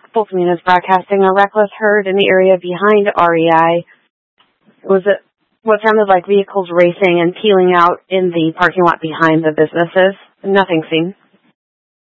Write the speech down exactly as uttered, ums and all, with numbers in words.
Fulton News broadcasting a reckless herd in the area behind R E I. It was a, what sounded like vehicles racing and peeling out in the parking lot behind the businesses. Nothing seen.